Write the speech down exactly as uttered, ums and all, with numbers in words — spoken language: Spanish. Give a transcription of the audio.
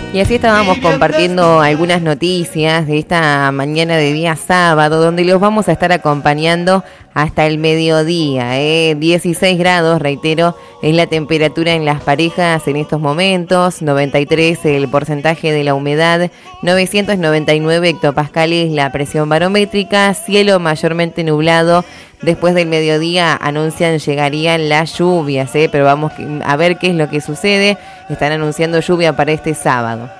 Y así estábamos compartiendo algunas noticias de esta mañana de día sábado, donde los vamos a estar acompañando hasta el mediodía. ¿eh? dieciséis grados, reitero, es la temperatura en las parejas en estos momentos, noventa y tres el porcentaje de la humedad, novecientos noventa y nueve hectopascales la presión barométrica, cielo mayormente nublado. Después del mediodía anuncian llegarían las lluvias, ¿eh? pero vamos a ver qué es lo que sucede. Están anunciando lluvia para este sábado.